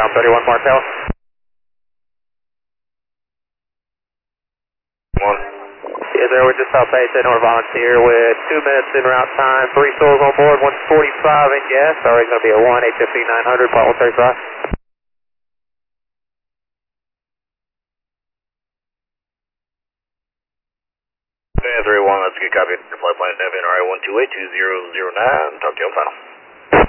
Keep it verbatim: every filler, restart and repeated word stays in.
Down thirty-one Martel. One. Yeah, there, we're just off Payson or Volunteer with two minutes in route time, three souls on board, one forty-five in gas. Sorry, it's going to be a one, H F E nine hundred, part one thirty-five. three one, that's a good copy. Flight plan N V N R A one two eight two zero zero nine. Talk to you on final.